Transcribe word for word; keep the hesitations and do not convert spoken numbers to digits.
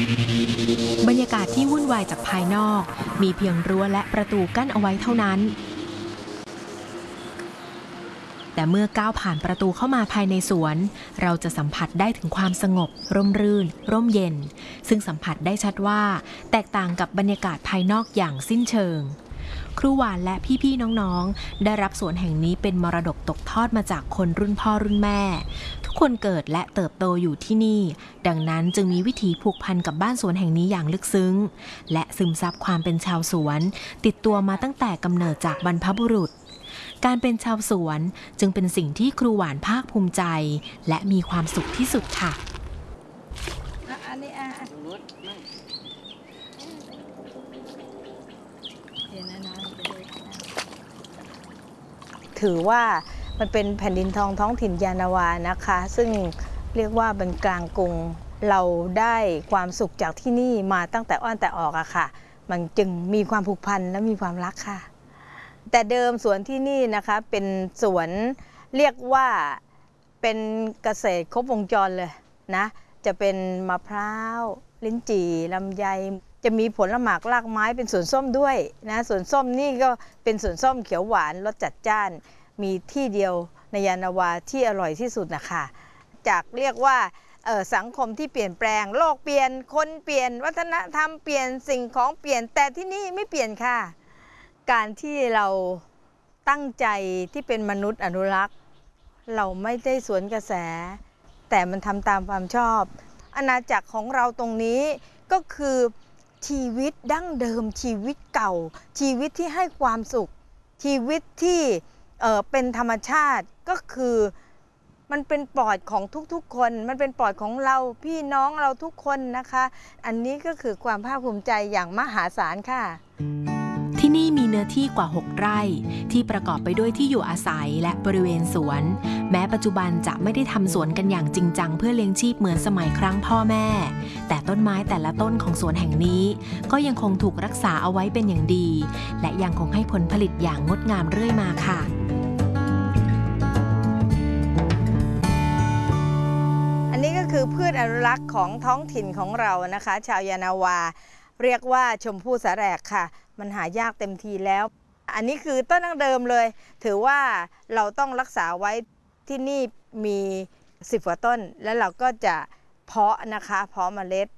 บรรยากาศที่วุ่นวายจากภายนอกมีเพียงรั้วและประตูกั้นเอาไว้เท่านั้นแต่เมื่อก้าวผ่านประตูเข้ามาภายในสวนเราจะสัมผัสได้ถึงความสงบร่มรื่นร่มเย็นซึ่งสัมผัสได้ชัดว่าแตกต่างกับบรรยากาศภายนอกอย่างสิ้นเชิงครูหวานและพี่ๆน้องๆได้รับสวนแห่งนี้เป็นมรดกตกทอดมาจากคนรุ่นพ่อรุ่นแม่ทุกคนเกิดและเติบโตอยู่ที่นี่ดังนั้นจึงมีวิถีผูกพันกับบ้านสวนแห่งนี้อย่างลึกซึ้งและซึมซับความเป็นชาวสวนติดตัวมาตั้งแต่กำเนิดจากบรรพบุรุษการเป็นชาวสวนจึงเป็นสิ่งที่ครูหวานภาคภูมิใจและมีความสุขที่สุดค่ะอันนี้อ่ะถือว่ามันเป็นแผ่นดินทองท้องถิ่นยานาวานะคะซึ่งเรียกว่าเป็นกลางกรุงเราได้ความสุขจากที่นี่มาตั้งแต่อ้อนแต่ออกอะค่ะมันจึงมีความผูกพันและมีความรักค่ะแต่เดิมสวนที่นี่นะคะเป็นสวนเรียกว่าเป็นเกษตรครบวงจรเลยนะจะเป็นมะพร้าวลิ้นจี่ลำไยจะมีผลหมากรากไม้เป็นสวนส้มด้วยนะสวนส้มนี่ก็เป็นสวนส้มเขียวหวานรสจัดจ้านมีที่เดียวในยานาวาที่อร่อยที่สุดนะคะจากเรียกว่าสังคมที่เปลี่ยนแปลงโลกเปลี่ยนคนเปลี่ยนวัฒนธรรมเปลี่ยนสิ่งของเปลี่ยนแต่ที่นี่ไม่เปลี่ยนค่ะการที่เราตั้งใจที่เป็นมนุษย์อนุรักษ์เราไม่ได้สวนกระแสแต่มันทำตามความชอบอาณาจักรของเราตรงนี้ก็คือชีวิตดั้งเดิมชีวิตเก่าชีวิตที่ให้ความสุขชีวิตที่เอ่อเป็นธรรมชาติก็คือมันเป็นปอดของทุกๆคนมันเป็นปอดของเราพี่น้องเราทุกคนนะคะอันนี้ก็คือความภาคภูมิใจอย่างมหาศาลค่ะที่นี่มีเนื้อที่กว่าหกไร่ที่ประกอบไปด้วยที่อยู่อาศัยและบริเวณสวนแม้ปัจจุบันจะไม่ได้ทำสวนกันอย่างจริงจังเพื่อเลี้ยงชีพเหมือนสมัยครั้งพ่อแม่แต่ต้นไม้แต่ละต้นของสวนแห่งนี้ก็ยังคงถูกรักษาเอาไว้เป็นอย่างดีและยังคงให้ผลผลิตอย่างงดงามเรื่อยมาค่ะอันนี้ก็คือพืชอนุรักษ์ของท้องถิ่นของเรานะคะชาวยานาวาเรียกว่าชมพู่สาแหรกค่ะมันหายากเต็มทีแล้วอันนี้คือต้นดั้งเดิมเลยถือว่าเราต้องรักษาไว้ที่นี่มีสิบกว่าต้นแล้วเราก็จะเพาะนะคะเพาะเมล็ด